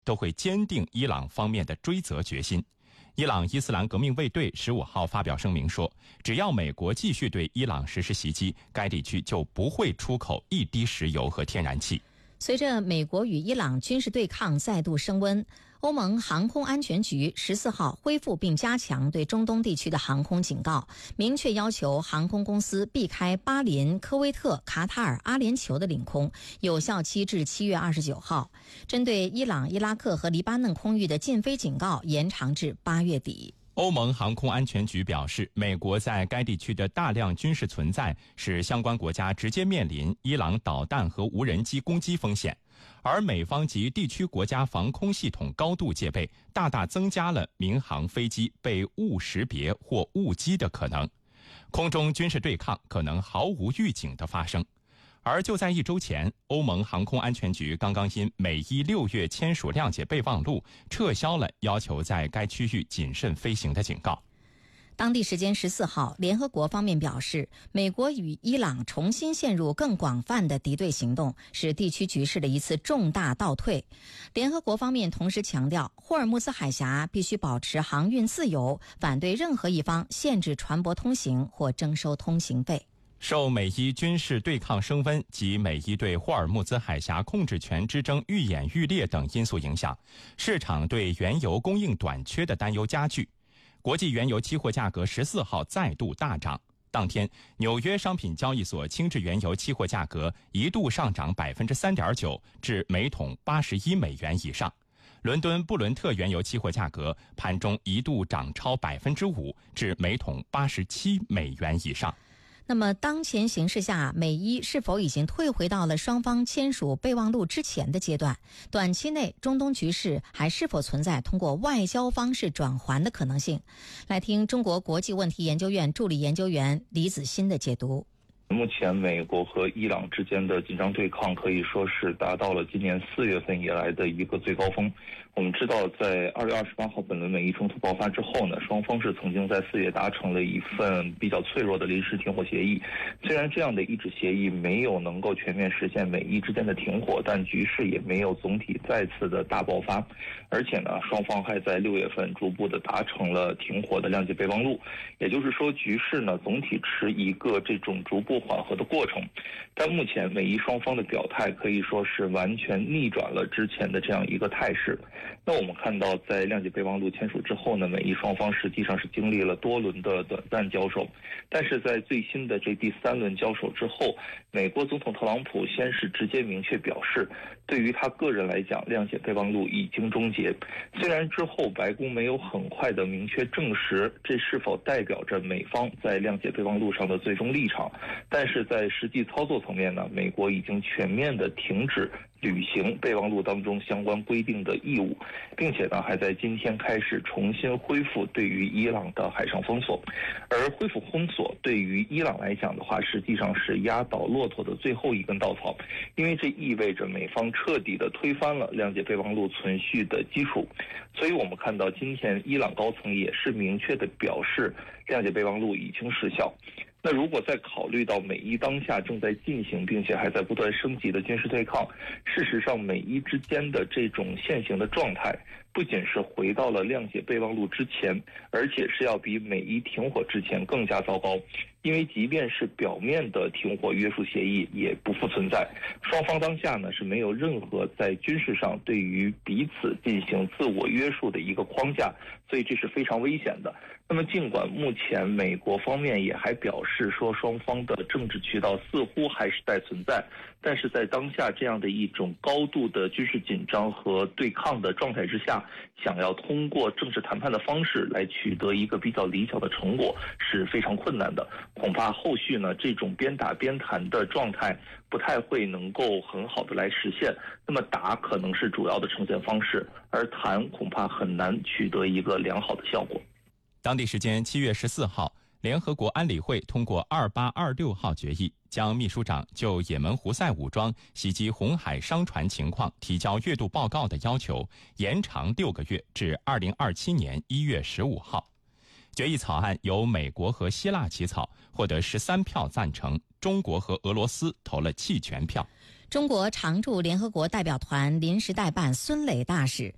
都会坚定伊朗方面的追责决心。伊朗伊斯兰革命卫队15号发表声明说，只要美国继续对伊朗实施袭击，该地区就不会出口一滴石油和天然气。 随着美国与伊朗军事对抗再度升温，欧盟航空安全局14号恢复并加强对中东地区的航空警告，明确要求航空公司避开巴林、科威特、卡塔尔、阿联酋的领空，有效期至7月29号。针对伊朗、伊拉克和黎巴嫩空域的禁飞警告延长至8月底。 欧盟航空安全局表示，美国在该地区的大量军事存在使相关国家直接面临伊朗导弹和无人机攻击风险，而美方及地区国家防空系统高度戒备，大大增加了民航飞机被误识别或误击的可能，空中军事对抗可能毫无预警的发生。而就在1周前，欧盟航空安全局刚刚因美伊6月签署谅解备忘录，撤销了要求在该区域谨慎飞行的警告。 当地时间14号，联合国方面表示，美国与伊朗重新陷入更广泛的敌对行动，是地区局势的一次重大倒退。联合国方面同时强调，霍尔木兹海峡必须保持航运自由，反对任何一方限制船舶通行或征收通行费。 受美伊军事对抗升温及美伊对霍尔木兹海峡控制权之争愈演愈烈等因素影响，市场对原油供应短缺的担忧加剧。国际原油期货价格14号再度大涨，当天纽约商品交易所轻质原油期货价格一度上涨 3.9% 至每桶81美元以上。伦敦布伦特原油期货价格盘中一度涨超 5% 至每桶87美元以上。 那么当前形势下，美伊是否已经退回到了双方签署备忘录之前的阶段？短期内中东局势还是否存在通过外交方式转圜的可能性？来听中国国际问题研究院助理研究员李子欣的解读。 目前美国和伊朗之间的紧张对抗可以说是达到了今年4月份以来的一个最高峰。我们知道，在2月28号本轮美伊冲突爆发之后呢，双方是曾经在4月达成了一份比较脆弱的临时停火协议。虽然这样的一纸协议没有能够全面实现美伊之间的停火，但局势也没有总体再次的大爆发。而且呢，双方还在6月份逐步的达成了停火的谅解备忘录。也就是说，局势呢总体持一个这种逐步缓和的过程。但目前美伊双方的表态可以说是完全逆转了之前的这样一个态势。那我们看到，在谅解备忘录签署之后呢，美伊双方实际上是经历了多轮的短暂交手，但是在最新的这第3轮交手之后，美国总统特朗普先是直接明确表示，对于他个人来讲，谅解备忘录已经终结。虽然之后白宫没有很快的明确证实这是否代表着美方在谅解备忘录上的最终立场，但是在实际操作层面呢，美国已经全面的停止履行备忘录当中相关规定的义务，并且呢还在今天开始重新恢复对于伊朗的海上封锁。而恢复封锁对于伊朗来讲的话，实际上是压倒骆驼的最后一根稻草，因为这意味着美方彻底的推翻了谅解备忘录存续的基础。所以我们看到今天伊朗高层也是明确的表示，谅解备忘录已经失效。那如果再考虑到美伊当下正在进行并且还在不断升级的军事对抗，事实上美伊之间的这种现行的状态不仅是回到了谅解备忘录之前，而且是要比美伊停火之前更加糟糕。因为即便是表面的停火约束协议也不复存在，双方当下呢是没有任何在军事上对于彼此进行自我约束的一个框架，所以这是非常危险的。那么尽管目前美国方面也还表示说双方的政治渠道似乎还是在存在，但是在当下这样的一种高度的军事紧张和对抗的状态之下，想要通过政治谈判的方式来取得一个比较理想的成果是非常困难的。恐怕后续呢这种边打边谈的状态不太会能够很好的来实现。那么打可能是主要的呈现方式，而谈恐怕很难取得一个良好的效果。 当地时间7月14号，联合国安理会通过2826号决议，将秘书长就也门胡塞武装袭击红海商船情况提交月度报告的要求延长6个月至2027年1月15号。决议草案由美国和希腊起草，获得13票赞成，中国和俄罗斯投了弃权票。 中国常驻联合国代表团临时代办孙磊大使